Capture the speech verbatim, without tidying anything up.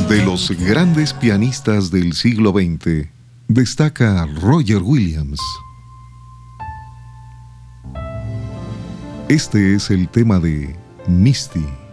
De los grandes pianistas del siglo veinte, destaca Roger Williams. Este es el tema de Misty.